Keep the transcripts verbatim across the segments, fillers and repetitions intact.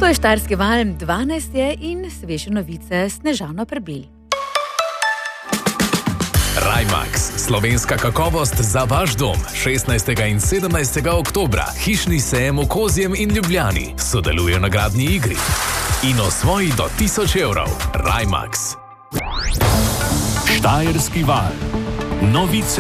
To je Štajerski val, dvanajst je in sveže novice Snežano Prebil. Rajmax, slovenska kakovost za vaš dom. šestnajstega in sedemnajstega oktobra, hišni sejem v Kozjem in Ljubljani. Sodeluje na gradni igri. In osvoji do tisoč evrov. Rajmax. Štajerski val. Novice.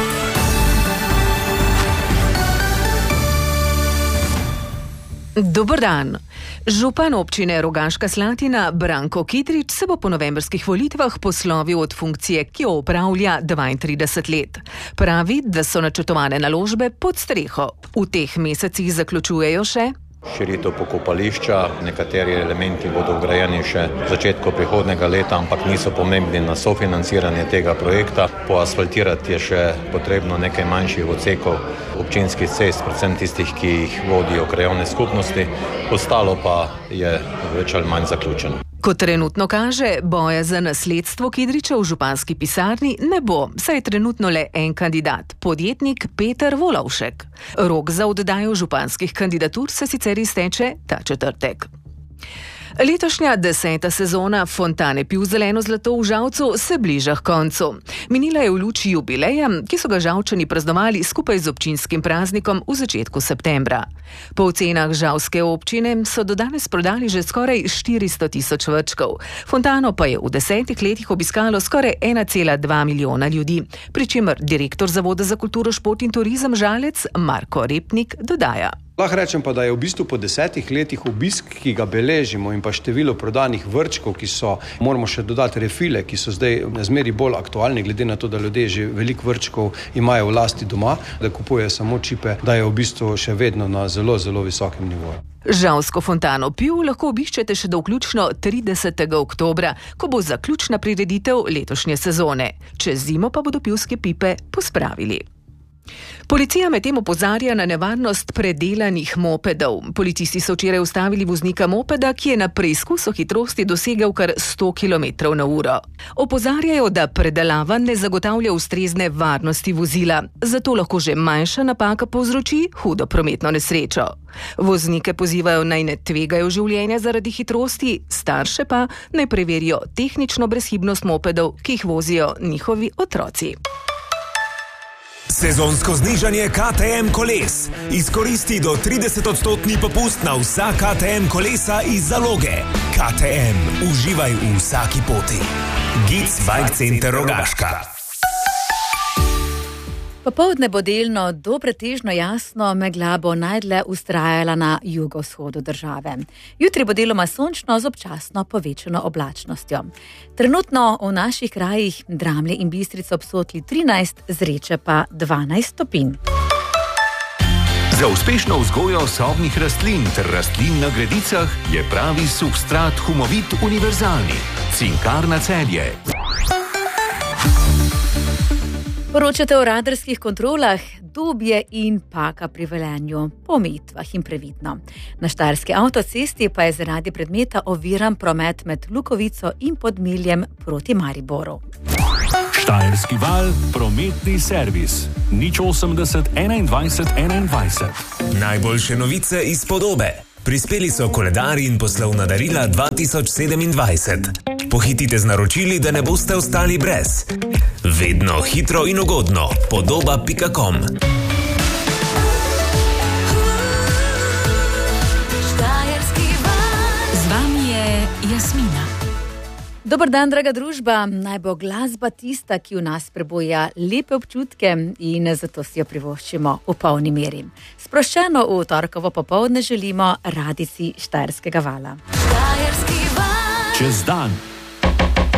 Dober dan. Župan občine Rogaška Slatina Branko Kidrič se bo po novembrskih volitvah poslovil od funkcije, ki jo opravlja dvaintrideset let. Pravi, da so načrtovane naložbe pod streho. V teh mesecih zaključujejo še širitev pokopališča, nekateri elementi bodo vgrajeni še v začetku prihodnega leta, ampak niso pomembni na sofinanciranje tega projekta. Poasfaltirati je še potrebno nekaj manjših odsekov občinskih cest, predvsem tistih, ki jih vodijo krajevne skupnosti, ostalo pa je več ali manj zaključeno. Kot trenutno kaže, boja za nasledstvo Kidriča v županski pisarni ne bo, saj je trenutno le en kandidat, podjetnik Peter Volovšek. Rok za oddajo županskih kandidatur se sicer izteče ta četrtek. Letošnja deseta sezona Fontane Piv zeleno zlato v Žalcu se bliža k koncu. Minila je v luči jubileja, ki so ga Žalčani praznovali skupaj z občinskim praznikom v začetku septembra. Po ocenah žalske občine so do danes prodali že skoraj štiristo tisoč vrčkov. Fontano pa je v desetih letih obiskalo skoraj ena cela dva milijona ljudi, pri čemer direktor Zavoda za kulturo, šport in turizem Žalec Marko Repnik dodaja. Lahko rečem pa, da je v bistvu po desetih letih obisk, ki ga beležimo, in pa število prodanih vrčkov, ki so, moramo še dodati refile, ki so zdaj zmeri bolj aktualni, glede na to, da ljudje že veliko vrčkov imajo v lasti doma, da kupujejo samo čipe, da je v bistvu še vedno na zelo, zelo visokem nivoju. Žalsko Fontano Piv lahko obiščete še do vključno tridesetega oktobra, ko bo zaključna prireditev letošnje sezone. Čez zimo pa bodo pivske pipe pospravili. Policija medtem opozarja na nevarnost predelanih mopedov. Policisti so včeraj ustavili voznika mopeda, ki je na preizkusu hitrosti dosegel kar sto kilometrov na uro. Opozarjajo, da predelava ne zagotavlja ustrezne varnosti vozila, zato lahko že manjša napaka povzroči hudo prometno nesrečo. Voznike pozivajo naj ne tvegajo življenja zaradi hitrosti, starše pa naj preverijo tehnično brezhibnost mopedov, ki jih vozijo njihovi otroci. Sezonsko znižanje K T M koles. Izkoristi do trideset odstotni popust na vsa K T M kolesa iz zaloge. K T M. Uživaj v vsaki poti. Gic Bike Center Rogaška. Popoldne bo delno do pretežno jasno, megla bo najdlje vztrajala na jugovzhodu države. Jutri bo deloma sončno z občasno povečano oblačnostjo. Trenutno v naših krajih Dramlje in Bistrica ob Sotli trinajst, Zreče pa dvanajst stopinj. Za uspešno vzgojo sobnih rastlin ter rastlin na gredicah je pravi substrat Humovit univerzalni. Cinkarna Celje. Poročate o radarskih kontrolah, dobje in paka pri veljenju, po omejitvah in previdno. Na Štajerski avtocesti pa je zaradi predmeta oviran promet med Lukovico in Podmiljem proti Mariboru. Štajerski val, prometni servis. nič osemdeset enaindvajset enaindvajset. Najboljše novice iz Podobe. Prispeli so koledari in poslovna darila dva tisoč sedemindvajset. Pohitite z naročili, da ne boste ostali brez. Vedno hitro in ugodno. Podoba pika com. Z vami je Jasmina. Dober dan, draga družba. Naj bo glasba tista, ki v nas prebuja lepe občutke in zato si jo privoščimo v polni meri. Sproščeno v torkovo popoldne želimo radici Štajerskega vala. Čez dan.